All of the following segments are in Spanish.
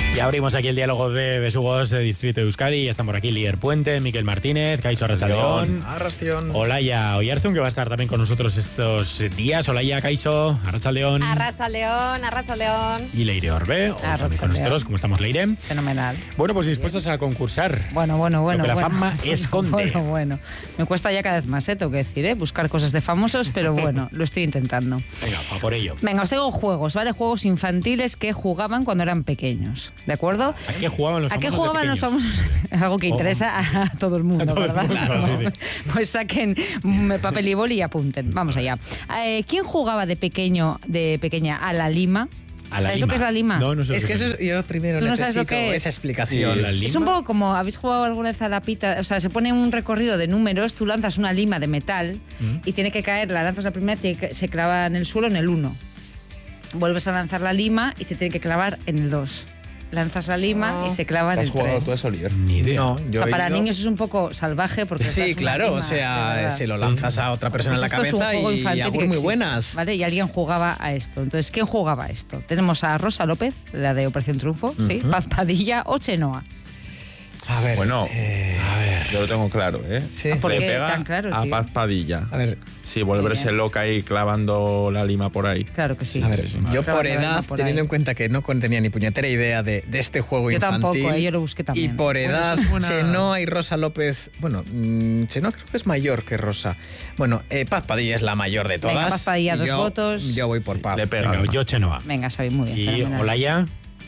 Y abrimos aquí el diálogo de besugos de Distrito de Euskadi. Y están por aquí Lier Puente, Miquel Martínez, Kaixo Arratsaldeón, Olaya Oyarzún, que va a estar también con nosotros estos días. Olaya, Kaixo, Arratsaldeón. Arratsaldeón. Y Leire Orbe, también con nosotros. ¿Cómo estamos, Leire? Fenomenal. Bueno, pues dispuestos a concursar. Bueno. Lo que la fama esconde. Bueno. Me cuesta ya cada vez más, tengo que decir, buscar cosas de famosos, pero bueno, lo estoy intentando. Venga, va por ello. Venga, os traigo juegos, ¿vale? Juegos infantiles que jugaban cuando eran pequeños. ¿De acuerdo? ¿A qué jugaban los famosos? Algo que interesa a todo el mundo, ¿verdad? Claro, sí. Pues saquen papel y boli y apunten. Vamos allá. ¿Quién jugaba de pequeña a la lima? ¿Sabes lo que es la lima? No sé. Es que eso yo primero necesito esa explicación. Sí, la lima. Es un poco como, ¿habéis jugado alguna vez a la pita? O sea, se pone un recorrido de números, tú lanzas una lima de metal y tiene que caer, la lanzas la primera y se clava en el suelo en el 1. Vuelves a lanzar la lima y se tiene que clavar en el 2. Lanzas la lima y se clava en el 3. ¿Has jugado tú eso, Lier? Ni idea. No, para niños es un poco salvaje porque sí, claro, lima, o sea, se lo lanzas a otra persona en la esto cabeza y agur muy buenas. ¿Vale? Y alguien jugaba a esto. Entonces, ¿quién jugaba a esto? Tenemos a Rosa López, la de Operación Triunfo, ¿sí? Paz Padilla o Chenoa. A ver, bueno, yo lo tengo claro, ¿eh? Sí. ¿Por Le qué pega tan claro, a tío? Paz Padilla. A ver, Sí, volverse loca ahí clavando la lima por ahí. Claro que sí. a ver, yo Claro, por que edad, venga por teniendo ahí. en cuenta que no tenía ni puñetera idea de este juego Yo infantil. tampoco, yo lo busqué también. Y por edad, Bueno, es buena- Chenoa y Rosa López, bueno, Chenoa creo que es mayor que Rosa. Bueno, Paz Padilla es la mayor de todas. Venga, Paz Padilla, y 2 votos. Yo voy por Paz. Le pega. Venga, yo Chenoa. Venga, Xavi, muy bien. Y fenomenal. Olaya.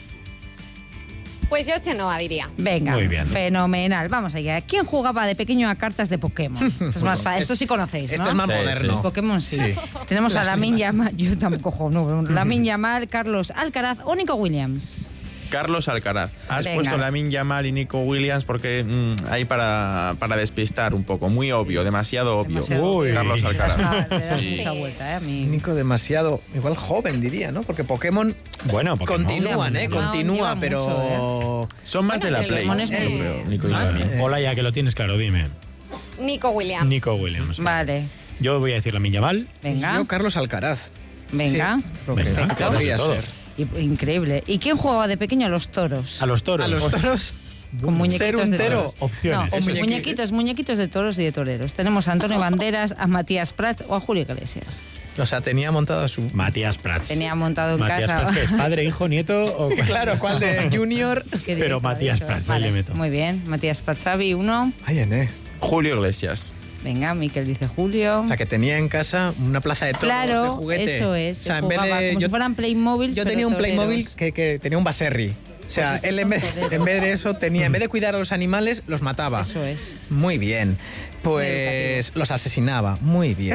Pues yo Chenoa diría. Venga, Muy bien. fenomenal. Vamos allá. ¿Quién jugaba de pequeño a cartas de Pokémon? Esto es más fácil. Esto sí conocéis, ¿no? Este es más Sí, moderno. sí. Pokémon sí. Tenemos a Lamine Yamal, yo tampoco juego, no, Lamine Yamal, Carlos Alcaraz o Nico Williams. Carlos Alcaraz. Has Venga. puesto Lamine Yamal y Nico Williams porque ahí para despistar un poco. Muy obvio, demasiado obvio. Demasiado Uy. Carlos Alcaraz. Le das Sí. mucha vuelta, a mí. Nico demasiado, igual joven diría, ¿no? Porque Pokémon Bueno, Pokémon. continúan, Lleva continúa, mucho, pero... Son más Bueno, de la es que Play, Pokémon es yo muy- creo, Nico y más Lamine. Olaya, que lo tienes claro, dime. Nico Williams. Nico Williams. Vale, Yo voy a decir Lamine Yamal. venga, Yo, Carlos Alcaraz. venga. Sí, creo que Venga, podría todos. ser. Increíble. ¿Y quién jugaba de pequeño a los toros? A los toros. A los toros, Con muñequitos ser un de tero. toros. Opciones. No, Eso es. muñequitos de toros y de toreros. Tenemos a Antonio Banderas, a Matías Prats o a Julio Iglesias. O sea, tenía montado a su... Matías Prats. Tenía montado en Matías casa. Prats, ¿qué es? ¿Padre, hijo, nieto? O... Claro, ¿cuál de Junior? Qué Pero directo, Matías de hecho. Prats, ahí le meto. Muy bien, Matías Prats, Xavi, 1. Ay, Ené. Julio Iglesias. Venga, Miquel dice Julio. O sea, que tenía en casa una plaza de toros de Claro, juguete. eso es. O sea, en Jugaba vez de... como si fueran Playmobil. Yo tenía un Playmobil que tenía un Baserri. O sea, Pues estos él son toreros. en vez de eso tenía, en vez de cuidar a los animales, los mataba. Eso es. Muy bien. Pues los asesinaba. Muy bien.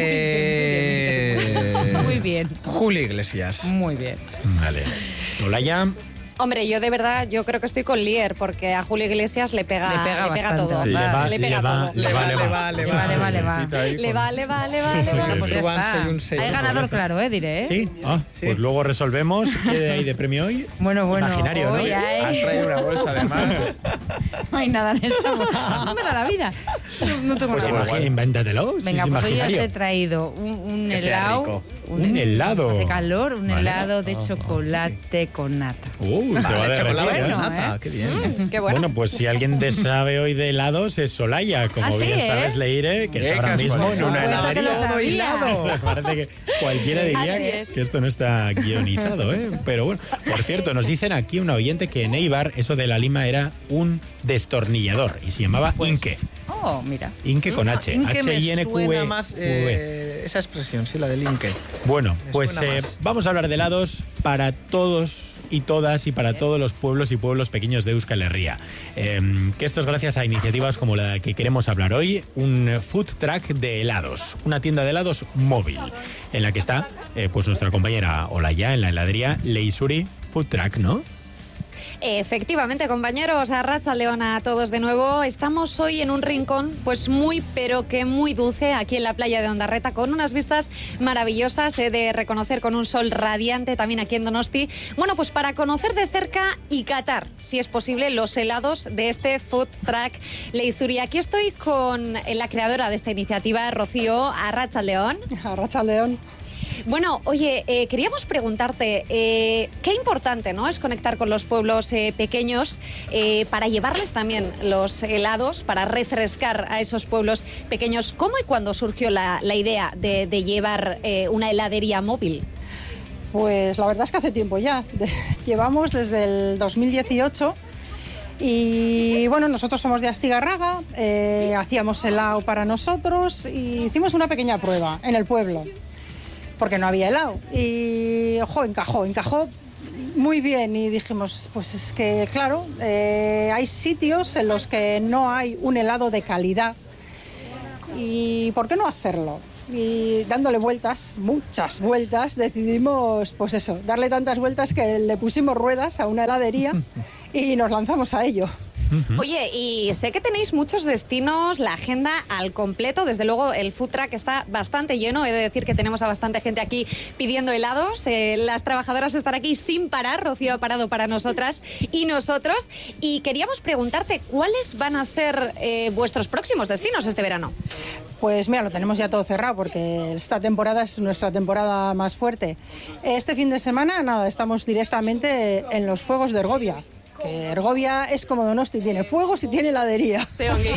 Muy bien. Julio Iglesias. Muy bien. Vale. Olaya. Hombre, yo de verdad, yo creo que estoy con Lier, porque a Julio Iglesias le pega bastante, todo. Sí. Le va, Le pega todo. Le va. Le va. Le va. Bueno, pues ya Juan, está. soy un sello. Hay ganador claro, diré, ¿eh? ¿Sí? Ah, pues luego resolvemos. ¿Qué hay de premio hoy? Bueno. Imaginario, ¿no? hoy Has traído una bolsa además. No hay nada en esta bolsa. No me da la vida. No tengo Pues nada. imagina, invéntatelo. si Venga, es pues hoy os imaginario. he traído un Que sea helado. rico. Un helado. Hace calor, un Vale. helado de chocolate con nata. Se va a Vale, derretir. chocolate con Bueno, nata. ¿eh? Qué bien. Qué bueno. Bueno, pues si alguien te sabe hoy de helados es Olaya, como Ah, sí, bien ¿eh? sabes, Leire, que Qué está ahora mismo en casualidad. una Pues lo que heladería. lo Todo sabía. hilado. Me parece que cualquiera Así diría es. que esto no está guionizado, ¿eh? Pero bueno, por cierto, nos dicen aquí un oyente que en Eibar eso de la lima era un destornillador y se llamaba Inque. Oh, mira. Inque con H. Inque me H-I-N-Q-E. suena más esa expresión, sí, la del Inque. Bueno, Me pues suena más. vamos a hablar de helados para todos y todas y para todos los pueblos y pueblos pequeños de Euskal Herria. Que esto es gracias a iniciativas como la que queremos hablar hoy, un food truck de helados, una tienda de helados móvil, en la que está pues nuestra compañera Olaya en la heladería Leisuri Food Truck, ¿no? Efectivamente, compañeros, arratsaldeon a todos de nuevo. Estamos hoy en un rincón, pues muy, pero que muy dulce, aquí en la playa de Ondarreta, con unas vistas maravillosas, he de reconocer, con un sol radiante también aquí en Donosti. Bueno, pues para conocer de cerca y catar, si es posible, los helados de este food truck Leizuri. Aquí estoy con la creadora de esta iniciativa, Rocío. Arratsaldeon. Arratsaldeon. Bueno, oye, queríamos preguntarte, qué importante, ¿no?, es conectar con los pueblos pequeños para llevarles también los helados, para refrescar a esos pueblos pequeños. ¿Cómo y cuándo surgió la idea de llevar una heladería móvil? Pues la verdad es que hace tiempo ya. Llevamos desde el 2018 y bueno, nosotros somos de Astigarraga, hacíamos helado para nosotros y hicimos una pequeña prueba en el pueblo porque no había helado y encajó muy bien y dijimos, pues es que claro, hay sitios en los que no hay un helado de calidad y ¿por qué no hacerlo? Y dándole vueltas, muchas vueltas, decidimos, pues eso, darle tantas vueltas que le pusimos ruedas a una heladería y nos lanzamos a ello. Oye, y sé que tenéis muchos destinos, la agenda al completo, desde luego el food truck está bastante lleno, he de decir que tenemos a bastante gente aquí pidiendo helados, las trabajadoras están aquí sin parar, Rocío ha parado para nosotras y nosotros, y queríamos preguntarte cuáles van a ser vuestros próximos destinos este verano. Pues mira, lo tenemos ya todo cerrado porque esta temporada es nuestra temporada más fuerte. Este fin de semana, nada, estamos directamente en los fuegos de Ergovia. Que Ergovia es como Donosti, tiene fuegos y tiene heladería.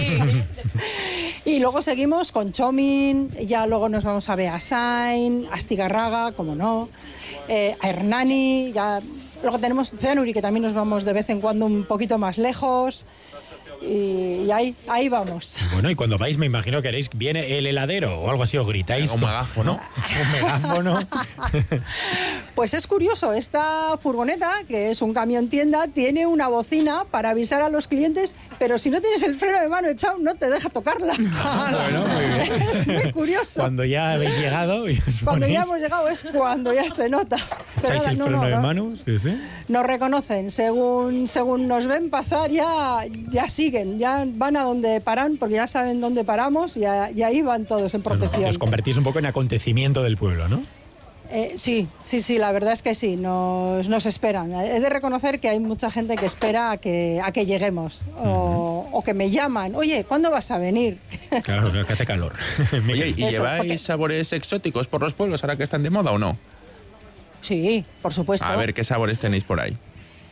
Y luego seguimos con Chomin, ya luego nos vamos a Beasain, Astigarraga, como no, a Hernani, ya luego tenemos Zenuri, que también nos vamos de vez en cuando un poquito más lejos. Y ahí vamos. Bueno, y cuando vais me imagino que haréis, viene el heladero o algo así, os gritáis. Un megáfono. Un megáfono. Pues es curioso, esta furgoneta, que es un camión tienda, tiene una bocina para avisar a los clientes, pero si no tienes el freno de mano echado, no te deja tocarla. Bueno, muy bien. Es muy curioso. Cuando ya habéis llegado... Y cuando ya hemos llegado es cuando ya se nota. Pero ¿echáis el freno de mano? Sí. Nos reconocen, según nos ven pasar ya siguen, ya van a donde paran, porque ya saben dónde paramos y ahí van todos en procesión. Os convertís un poco en acontecimiento del pueblo, ¿no? Sí, la verdad es que sí, nos esperan. He de reconocer que hay mucha gente que espera a que lleguemos o que me llaman, oye, ¿cuándo vas a venir? Claro, que hace calor. Oye, ¿y lleváis sabores exóticos por los pueblos ahora que están de moda o no? Sí, por supuesto. A ver, ¿qué sabores tenéis por ahí?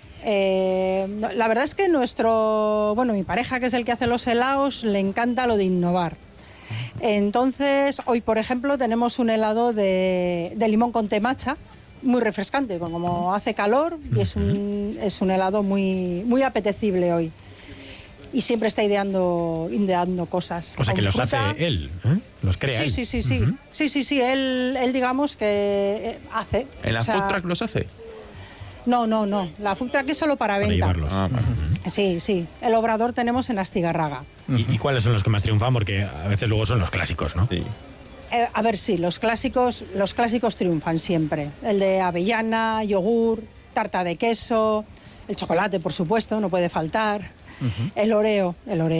La verdad es que mi pareja, que es el que hace los helados, le encanta lo de innovar. Entonces, hoy, por ejemplo, tenemos un helado de limón con té matcha, muy refrescante, como hace calor, y es un helado muy, muy apetecible hoy. Y siempre está ideando cosas. O sea, que los hace él, ¿eh? Los crea él. Sí. Sí, él digamos que hace. ¿En la food truck los hace? No. La food truck es solo para venta. Llevarlos. Sí. El obrador tenemos en Astigarraga. ¿Y cuáles son los que más triunfan? Porque a veces luego son los clásicos, ¿no? Sí. A ver, sí, los clásicos triunfan siempre. El de avellana, yogur, tarta de queso, el chocolate, por supuesto, no puede faltar. El Oreo.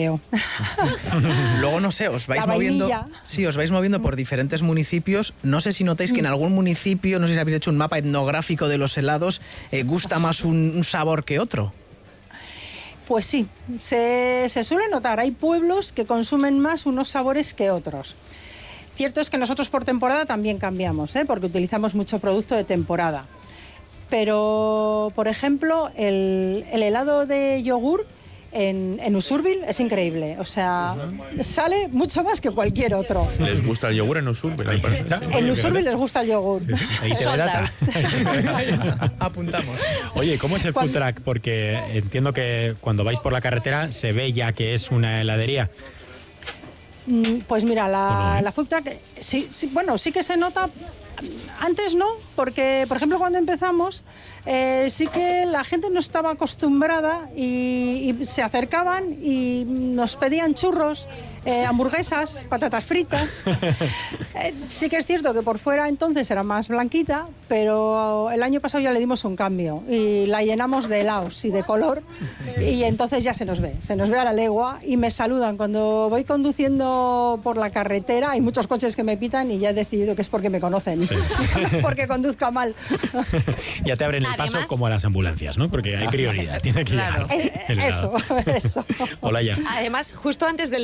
Luego, no sé, os vais moviendo por diferentes municipios. No sé si notáis que en algún municipio, no sé si habéis hecho un mapa etnográfico de los helados, gusta más un sabor que otro. Pues sí, se suele notar. Hay pueblos que consumen más unos sabores que otros. Cierto es que nosotros por temporada también cambiamos, porque utilizamos mucho producto de temporada. Pero, por ejemplo, el helado de yogur en Usurbil es increíble. O sea, sale mucho más que cualquier otro. ¿Les gusta el yogur en Usurbil? En Usurbil les gusta el yogur. Sí. Ahí te delata. Apuntamos. Oye, ¿cómo es el food truck? Porque entiendo que cuando vais por la carretera se ve ya que es una heladería. Pues mira, la food truck, sí que se nota. Antes no, porque, por ejemplo, cuando empezamos, sí que la gente no estaba acostumbrada y se acercaban y nos pedían churros, hamburguesas, patatas fritas. Sí que es cierto que por fuera entonces era más blanquita, pero el año pasado ya le dimos un cambio y la llenamos de helados y de color y entonces ya se nos ve a la legua y me saludan. Cuando voy conduciendo por la carretera hay muchos coches que me pitan y ya he decidido que es porque me conocen, sí. Porque conduzca mal. Ya te abren el paso como a las ambulancias, ¿no? Porque hay prioridad, tiene que llegar. Eso. Hola ya. Además, justo antes del directo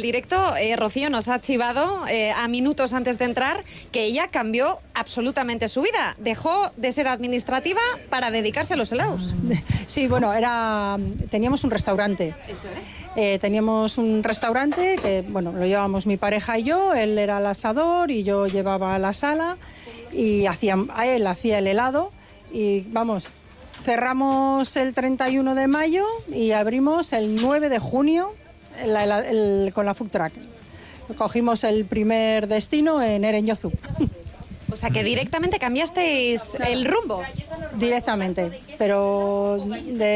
Rocío nos ha chivado a minutos antes de entrar que ella cambió absolutamente su vida. Dejó de ser administrativa para dedicarse a los helados. Sí, bueno, teníamos un restaurante. Eso es. Teníamos un restaurante que, bueno, lo llevábamos mi pareja y yo. Él era el asador y yo llevaba la sala y él hacía el helado y, vamos, cerramos el 31 de mayo y abrimos el 9 de junio con la food truck. Cogimos el primer destino en Ereñozu. O sea, que directamente cambiasteis el rumbo. Directamente, pero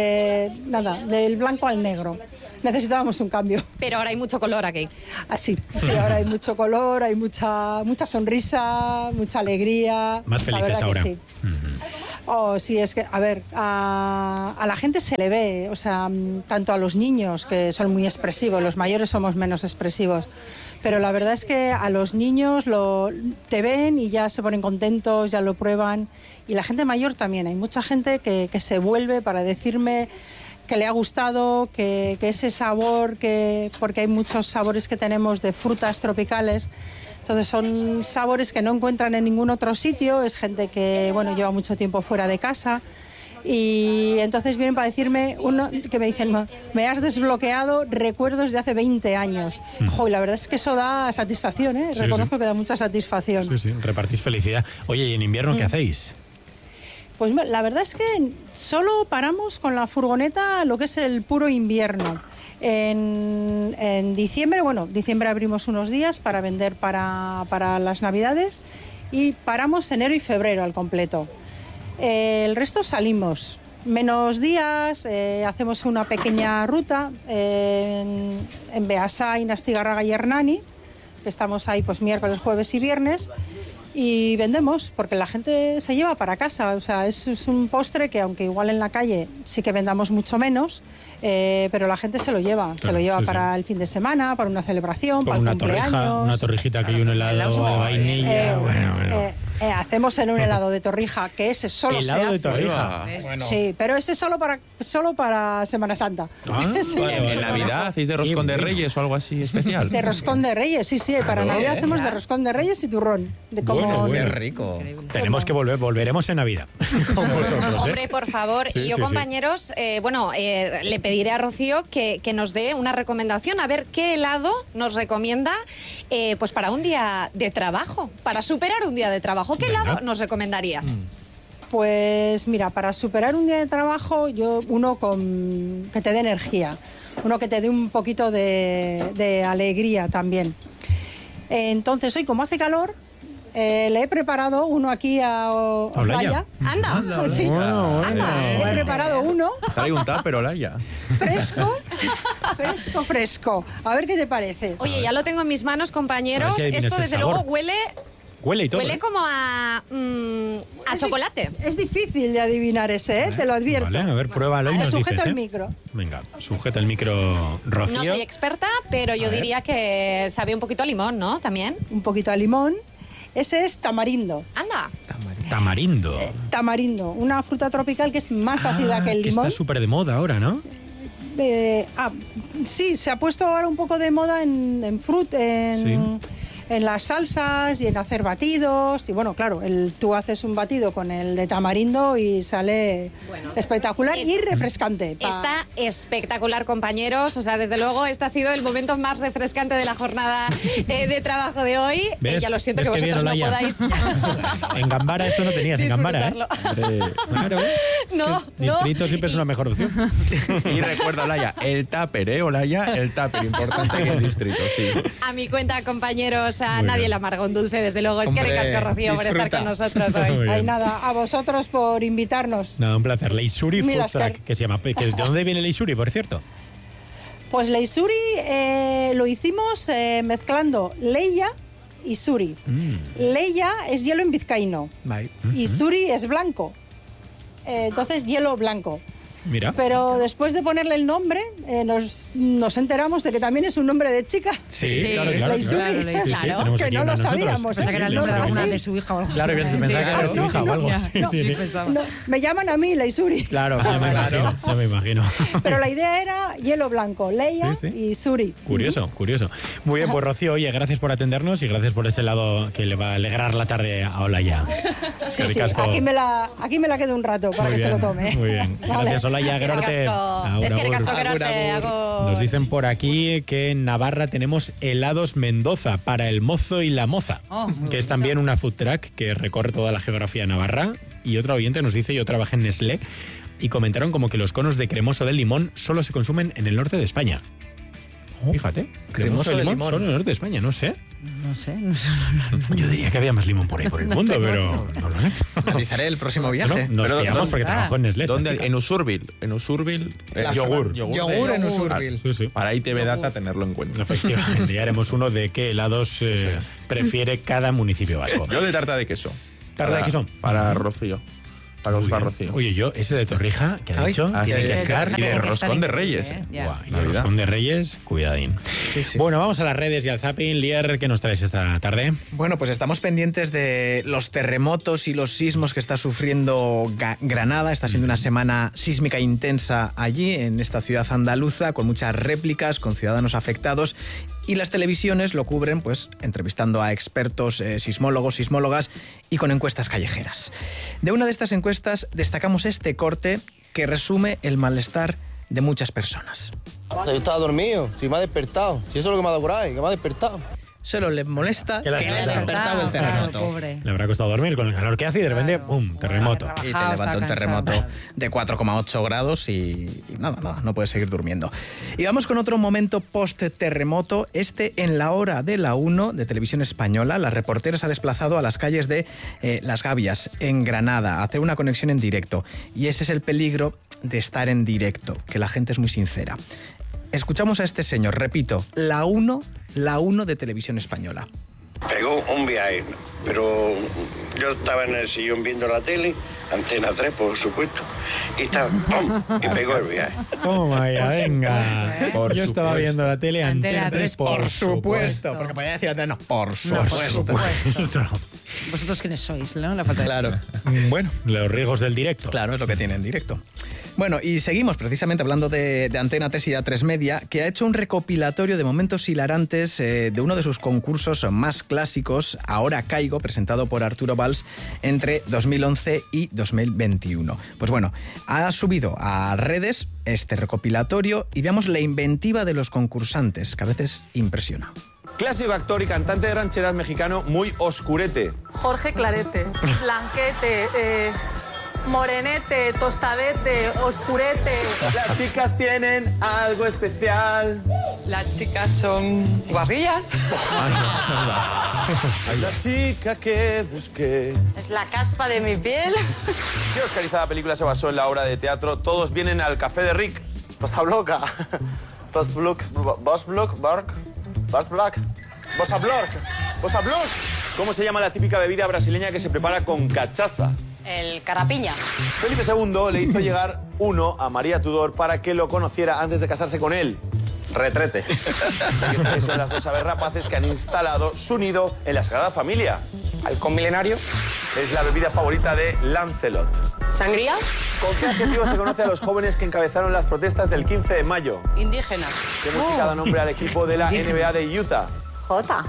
del blanco al negro. Necesitábamos un cambio. Pero ahora hay mucho color aquí. Sí, ahora hay mucho color, hay mucha sonrisa, mucha alegría. Más felices ahora. Sí. Sí, es que, a ver, a la gente se le ve, o sea, tanto a los niños, que son muy expresivos, los mayores somos menos expresivos, pero la verdad es que a los niños te ven y ya se ponen contentos, ya lo prueban, y la gente mayor también. Hay mucha gente que se vuelve para decirme que le ha gustado, que ese sabor, porque hay muchos sabores que tenemos de frutas tropicales. Entonces son sabores que no encuentran en ningún otro sitio, es gente que, bueno, lleva mucho tiempo fuera de casa y entonces vienen para decirme, que me dicen, me has desbloqueado recuerdos de hace 20 años. Y la verdad es que eso da satisfacción, ¿eh? Sí, Reconozco que da mucha satisfacción. Sí, repartís felicidad. Oye, ¿y en invierno qué hacéis? Pues la verdad es que solo paramos con la furgoneta lo que es el puro invierno. En diciembre, diciembre abrimos unos días para vender para las Navidades y paramos enero y febrero al completo. El resto salimos, menos días, hacemos una pequeña ruta en Beasain, Astigarraga y Hernani, que estamos ahí pues miércoles, jueves y viernes. Y vendemos, porque la gente se lleva para casa. O sea, es un postre que, aunque igual en la calle sí que vendamos mucho menos, pero la gente se lo lleva. Se lo lleva para el fin de semana, para una celebración, para el cumpleaños. Una torrijita que hay un helado a vainilla. Hacemos en un helado de torrija, que ese solo se hace. ¿Helado de torrija? Sí, pero ese solo para Semana Santa. Sí. ¿En Navidad hacéis de roscón de Reyes o algo así especial? De roscón de Reyes, sí. Para Navidad hacemos de roscón de Reyes y turrón. Qué rico. Tenemos que volveremos en Navidad con vosotros. Hombre, por favor. Sí, y yo, compañeros, le pediré a Rocío que nos dé una recomendación, a ver qué helado nos recomienda pues para un día de trabajo, para superar un día de trabajo. ¿Qué helado nos recomendarías? Pues mira, para superar un día de trabajo, uno que te dé energía, uno que te dé un poquito de alegría también. Entonces, hoy como hace calor, le he preparado uno aquí a Olaya. Anda. Sí. He preparado uno. Trae un tupper, Olaya. Fresco. A ver qué te parece. Oye, ya lo tengo en mis manos, compañeros. Esto, desde luego, huele y todo. Huele como a chocolate. Es difícil de adivinar ese, te lo advierto. Vale, a ver, pruébalo y nos dices. Sujeta el micro. Venga, sujeta el micro, Rocío. No soy experta, pero yo diría que sabe un poquito a limón, ¿no? También. Un poquito a limón. Ese es tamarindo. Anda. Tamarindo, una fruta tropical que es más ácida que el limón. Que está súper de moda ahora, ¿no? Sí, se ha puesto ahora un poco de moda en las salsas y en hacer batidos. Y bueno, claro, tú haces un batido con el de tamarindo y sale espectacular y refrescante. Está espectacular, compañeros. O sea, desde luego, este ha sido el momento más refrescante de la jornada de trabajo de hoy. Ya lo siento que vosotros no podáis. En Gambara esto no tenías, en Gambara, ¿eh? Claro. No. Distrito siempre es una mejor opción. Sí, recuerda, Olaya, el tupper, Olaya, el tupper, importante en el distrito, sí. A mi cuenta, compañeros, a nadie le amarga un dulce, desde luego. Es que ricasco, Rocío, por estar con nosotros hoy. Ay, nada, a vosotros por invitarnos. Nada, un placer. Leisuri Food Truck, que se llama. ¿De dónde viene Leisuri, por cierto? Pues Leisuri lo hicimos mezclando leia y suri. Leia es hielo en vizcaíno y suri es blanco. Entonces, hielo blanco. Mira. Pero después de ponerle el nombre, nos enteramos de que también es un nombre de chica. Sí, claro. Leisuri. Claro, que no lo sabíamos. Pensaba que era el nombre de alguna de su hija o algo así. Claro, que pensaba que era su hija o algo. Sí, pensaba. No, me llaman a mí Leisuri. Claro, ya me imagino. Pero la idea era hielo blanco, Leia y Suri. Curioso. Muy bien, pues Rocío, oye, gracias por atendernos y gracias por ese helado que le va a alegrar la tarde a Olaya. Sí, aquí me la quedo un rato para que se lo tome. Muy bien. Gracias, Olaya. Es que ricasco, Gerarte. Nos dicen por aquí que en Navarra tenemos helados Mendoza para el mozo y la moza, que es también una food truck que recorre toda la geografía de Navarra. Y otro oyente nos dice, yo trabajé en Nestlé y comentaron como que los conos de cremoso de limón solo se consumen en el norte de España. Fíjate, cremoso de limón solo en el norte de España, no sé. No sé. Yo diría que había más limón por ahí por el mundo, pero no lo sé. Analizaré el próximo viaje. Nos fiamos porque trabajó en Nestlé. ¿Dónde? En Usurbil, yogur. Yogur en Usurbil. Sí. Para ITV Data tenerlo en cuenta. Efectivamente, ya haremos uno de qué helados prefiere cada municipio vasco. Yo de tarta de queso. ¿Tarta de queso? Para Rocío. Para Rocío. Oye, yo ese de Torrija, que ha dicho, tiene que estar. Y de roscón de Reyes. Y de roscón de Reyes, cuidadín. Sí. Bueno, vamos a las redes y al zapping. Lier, ¿qué nos traes esta tarde? Bueno, pues estamos pendientes de los terremotos y los sismos que está sufriendo Granada. Está siendo una semana sísmica intensa allí, en esta ciudad andaluza, con muchas réplicas, con ciudadanos afectados. Y las televisiones lo cubren, pues, entrevistando a expertos, sismólogos, sismólogas y con encuestas callejeras. De una de estas encuestas destacamos este corte que resume el malestar de muchas personas. Yo estaba dormido, si me ha despertado. Si eso es lo que me ha dado por ahí, que me ha despertado. Solo le molesta que le haya despertado el terremoto. Le habrá costado dormir con el calor que hace y de repente, ¡pum!, terremoto. Y te levanta un terremoto de 4,8 grados y nada, no puedes seguir durmiendo. Y vamos con otro momento post-terremoto. En la hora de la 1 de Televisión Española, la reportera se ha desplazado a las calles de Las Gavias, en Granada, a hacer una conexión en directo. Y ese es el peligro de estar en directo, que la gente es muy sincera. Escuchamos a este señor, repito, la 1 de Televisión Española. Pegó un viaje, pero yo estaba en el sillón viendo la tele, Antena 3, por supuesto, y estaba ¡pum! Y pegó el viaje. Toma ya, venga. Yo estaba viendo la tele, Antena 3, por supuesto. Porque podía decir Antena, no, por supuesto. ¿Vosotros quiénes sois, no? La falta de... Claro. Bueno, los riesgos del directo. Claro, es lo que tiene en directo. Bueno, y seguimos precisamente hablando de Antena 3 y de A3 Media, que ha hecho un recopilatorio de momentos hilarantes de uno de sus concursos más clásicos, Ahora Caigo, presentado por Arturo Valls entre 2011 y 2021. Pues bueno, ha subido a redes este recopilatorio y veamos la inventiva de los concursantes, que a veces impresiona. Clásico actor y cantante de rancheras mexicano muy oscurete. Jorge Clarete, blanquete, morenete, tostadete, oscurete. Las chicas tienen algo especial. Las chicas son guarrillas. La chica que busqué. Es la caspa de mi piel. ¿Qué oscarizada película se basó en la obra de teatro Todos vienen al café de Rick? Bossa Bloca. Boss Block. ¿Cómo se llama la típica bebida brasileña que se prepara con cachaza? El carapiña. Felipe II le hizo llegar uno a María Tudor para que lo conociera antes de casarse con él. Retrete. Y son las dos aves rapaces que han instalado su nido en la Sagrada Familia. Halcón milenario. Es la bebida favorita de Lancelot. Sangría. ¿Con qué adjetivo se conoce a los jóvenes que encabezaron las protestas del 15 de mayo? Indígena. ¿Qué música da nombre al equipo de la NBA de Utah? Jota.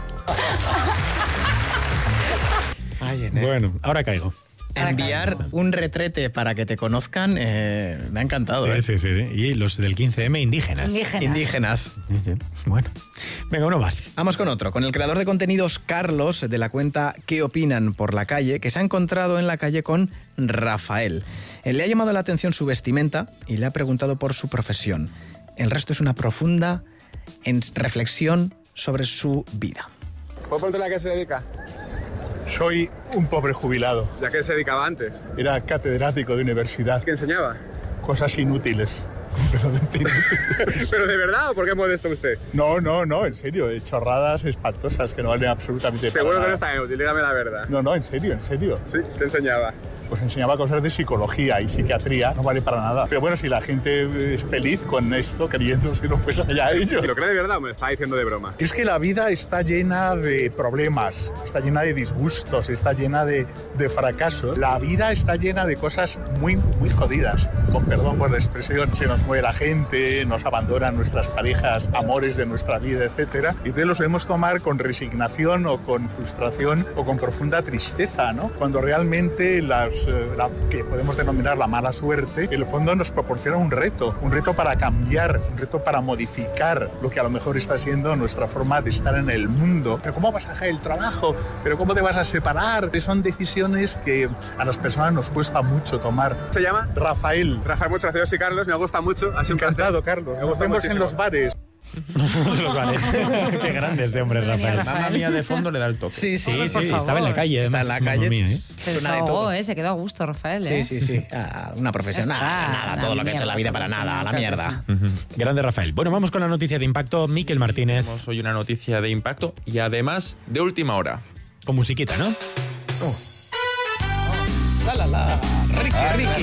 Bueno, ahora caigo. Enviar un retrete para que te conozcan me ha encantado. Sí. Y los del 15M, indígenas. Sí. Bueno, venga, uno más. Vamos con otro, con el creador de contenidos Carlos, de la cuenta ¿Qué opinan por la calle?, que se ha encontrado en la calle con Rafael. Él le ha llamado la atención su vestimenta y le ha preguntado por su profesión. El resto es una profunda reflexión sobre su vida. ¿Puedo preguntarle a qué se dedica? Soy un pobre jubilado. ¿Y a qué se dedicaba antes? Era catedrático de universidad. ¿Qué enseñaba? Cosas inútiles. Completamente inútiles. ¿Pero de verdad o por qué modesto usted? No, en serio. Chorradas espantosas que no valen absolutamente para nada. Seguro que no está inútil, dígame la verdad. No, en serio. Sí, te enseñaba. pues enseñaba cosas de psicología y psiquiatría, no vale para nada. Pero bueno, si la gente es feliz con esto, creyéndoselo, pues allá ellos. ¿Y lo cree de verdad o me lo está diciendo de broma? Es que la vida está llena de problemas, está llena de disgustos, está llena de fracasos. La vida está llena de cosas muy, muy jodidas. Con perdón por la expresión, se nos muere la gente, nos abandonan nuestras parejas, amores de nuestra vida, etcétera. Y entonces lo solemos tomar con resignación o con frustración o con profunda tristeza, ¿no? Cuando realmente la que podemos denominar la mala suerte, en el fondo nos proporciona un reto para cambiar, un reto para modificar lo que a lo mejor está siendo nuestra forma de estar en el mundo. Pero ¿cómo vas a dejar el trabajo? ¿Pero cómo te vas a separar? Son decisiones que a las personas nos cuesta mucho tomar. ¿Se llama? Rafael. Rafael, muchas gracias. Soy Carlos, me gusta mucho. Ha sido encantado, Carlos. Nos vemos en los bares. Los bares. Qué grande este hombre, Rafael. Mamma Mía de fondo le da el toque. Sí, estaba en la calle. Está en la calle. Mía, Se desahogó, se quedó a gusto, Rafael. Sí. Una profesional. Nada, todo lo que ha hecho en la vida para nada, a la mierda. Grande, Rafael. Bueno, vamos con la noticia de impacto. Miquel Martínez. Tenemos hoy una noticia de impacto y además de última hora. Con musiquita, ¿no? ¡Salala! Ricky.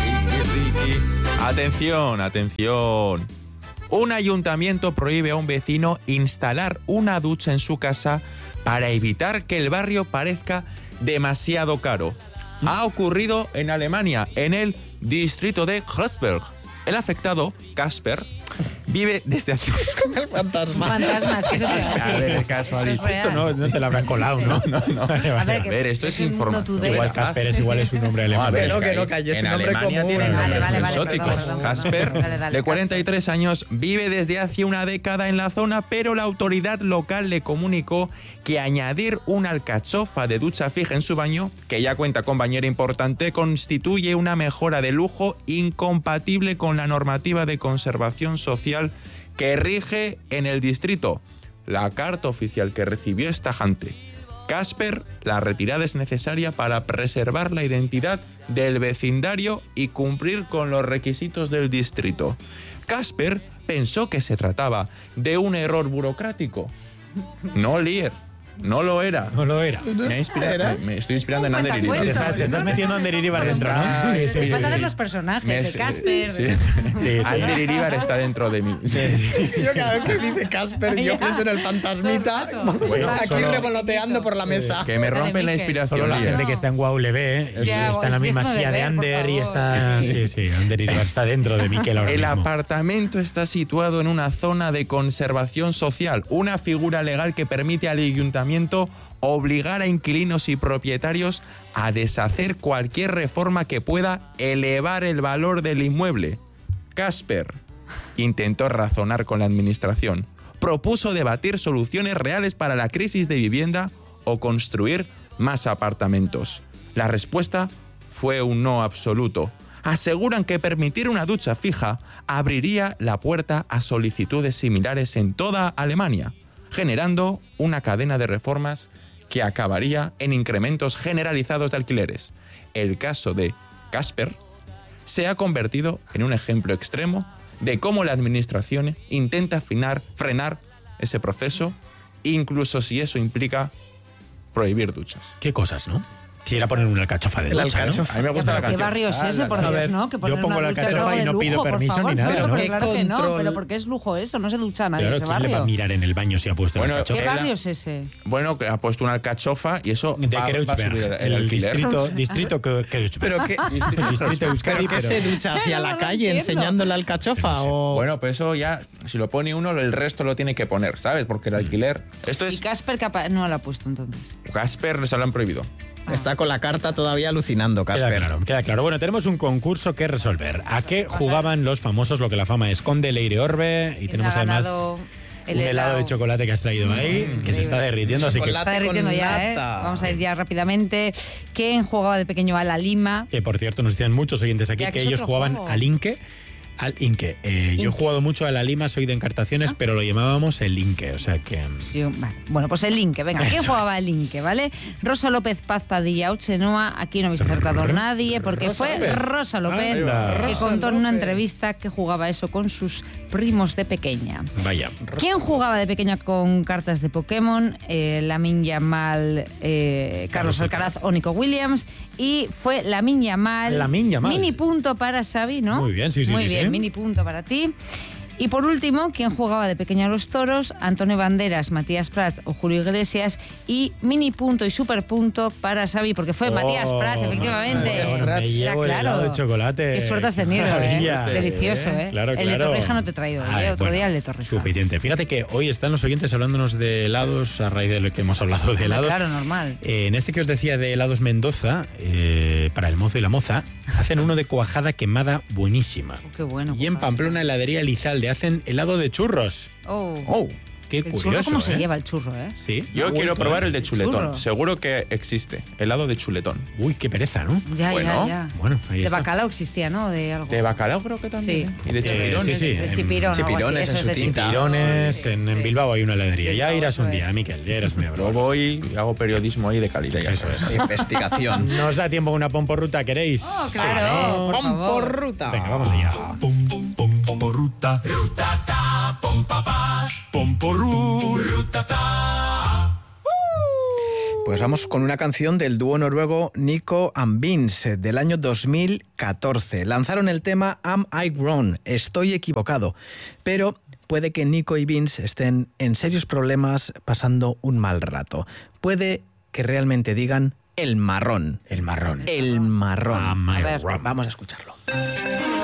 Atención. Un ayuntamiento prohíbe a un vecino instalar una ducha en su casa para evitar que el barrio parezca demasiado caro. Ha ocurrido en Alemania, en el distrito de Kreuzberg. El afectado, Casper, vive desde hace... Con el fantasma. Fantasmas, que eso te iba a decir. Casualidad. Esto no te lo habrán colado, ¿no? No. A ver, esto es informativo. Igual Casper es un nombre alemán. Que no calles, en un nombre Alemania común. tienen nombres Vale, exóticos. perdón. Casper, Dale, de 43 años, vive desde hace una década en la zona, pero la autoridad local le comunicó que añadir una alcachofa de ducha fija en su baño, que ya cuenta con bañera importante, constituye una mejora de lujo incompatible con la normativa de conservación social que rige en el distrito. La carta oficial que recibió es tajante. Casper, la retirada es necesaria para preservar la identidad del vecindario y cumplir con los requisitos del distrito. Casper pensó que se trataba de un error burocrático. No, Lier. No lo era. Me estoy inspirando en Ander Iribar. Te estás metiendo a Ander Iribar dentro, ¿no? Falta ver los personajes de Casper. Ander Iribar está dentro de mí. Yo cada vez que dice Casper, yo pienso en el fantasmita aquí revoloteando por la mesa. Que me rompen la inspiración. Solo la gente que está en WOW le ve, está en la misma silla de Ander y está... Sí, Ander Iribar está dentro de Miquel ahora mismo. El apartamento está situado en una zona de conservación social, una figura legal que permite al ayuntamiento obligar a inquilinos y propietarios a deshacer cualquier reforma que pueda elevar el valor del inmueble. Casper intentó razonar con la administración, propuso debatir soluciones reales para la crisis de vivienda o construir más apartamentos. La respuesta fue un no absoluto. Aseguran que permitir una ducha fija abriría la puerta a solicitudes similares en toda Alemania, generando una cadena de reformas que acabaría en incrementos generalizados de alquileres. El caso de Casper se ha convertido en un ejemplo extremo de cómo la administración intenta frenar ese proceso, incluso si eso implica prohibir duchas. Qué cosas, ¿no? Si era poner una alcachofa de ducha, ¿no? A mí me gusta la alcachofa. ¿Qué barrio es ese, por Dios, no? Que yo pongo la alcachofa y no pido permiso ni nada, ¿no? Claro que no, pero porque es lujo eso, no se ducha nadie en ese ¿quién le va a barrio. mirar en el baño si ha puesto la alcachofa? ¿Qué barrio es ese? Bueno, que ha puesto una alcachofa y eso de va a subir el alquiler. distrito Pero qué Euskadi, ¿Pero se ducha hacia la calle enseñando la alcachofa o...? Bueno, pues eso ya, si lo pone uno, el resto lo tiene que poner, ¿sabes? Porque el alquiler... Esto ¿Y es... Casper no lo ha puesto entonces? Casper se lo han prohibido. Está con la carta todavía alucinando, Casper. Queda claro. Bueno, tenemos un concurso que resolver. ¿A qué jugaban los famosos Lo que la fama esconde, Leire Orbe? Y tenemos además un helado de chocolate que has traído ahí, que se está derritiendo, así que... Está derritiendo ya, Vamos a ir ya rápidamente. ¿Quién jugaba de pequeño a la lima? Que, por cierto, nos decían muchos oyentes aquí que ellos jugaban al Inque, Al Inque. Yo he jugado mucho a la Lima, soy de Encartaciones, pero lo llamábamos el Inque, o sea que... Sí, vale. Bueno, pues el Inque, venga, ¿quién jugaba el Inque, vale? Rosa López Paz Padilla Ochenoa, aquí no habéis acertado nadie, porque Rosa fue López. Rosa López, Ah, que Rosa contó en una López. entrevista que jugaba eso con sus primos de pequeña. Vaya. ¿Quién jugaba de pequeña con cartas de Pokémon? Lamine Yamal, Carlos Alcaraz o Nico Williams. Y fue Lamine Yamal. Lamine Yamal. Mini punto para Xavi, ¿no? Muy bien, sí, sí, Muy sí, bien, sí. mini punto para ti. Y por último, ¿quién jugaba de pequeña a los toros? Antonio Banderas, Matías Prat o Julio Iglesias. Y mini punto y super punto para Xavi, porque fue Matías Prat, efectivamente. Me llevo el helado de chocolate. Qué suerte has tenido, Maravilla. Delicioso, ¿eh? Claro, El de claro. Torrija no te he traído, Ay, otro bueno, día el de Torrija. Suficiente. Fíjate que hoy están los oyentes hablándonos de helados a raíz de lo que hemos hablado de helados. Claro, normal. En este que os decía de helados Mendoza, para el mozo y la moza, hacen uno de cuajada quemada buenísima. Qué bueno. Y en Pamplona, heladería Elizalde, hacen helado de churros. Oh. Qué El curioso, churro, ¿cómo ¿eh? se lleva el churro, eh? Sí. Yo ha quiero vuelto, probar ¿eh? el de chuletón. Churro. Seguro que existe. Helado de chuletón. Uy, qué pereza, ¿no? Ya, Bueno, ya. Bueno, ahí De está. bacalao existía, ¿no? De algo. De bacalao creo que también. Sí. ¿eh? Y de chipirones. sí, sí. De chipirón, algo así. Chipirones Eso en es su de tinta. Tirones, Sí, en sí. Bilbao hay una heladería. Ya Bilbao, irás un eso día, es. Miquel, ya irás muy a Yo voy y hago periodismo ahí de calidad. Ya Eso sabes. es. Investigación. ¿Nos da tiempo una pomporruta, queréis? Oh, claro, Sí, ¿no? por favor. Pomporruta. Venga, vamos allá. Pomporruta, rutata, pompapá, pomporru, rutata. Pues vamos con una canción del dúo noruego Nico and Vince del año 2014. Lanzaron el tema Am I Wrong? Estoy equivocado. Pero puede que Nico y Vince estén en serios problemas pasando un mal rato. Puede que realmente digan el marrón. El marrón. El marrón. Am I A ver. wrong? Vamos a escucharlo.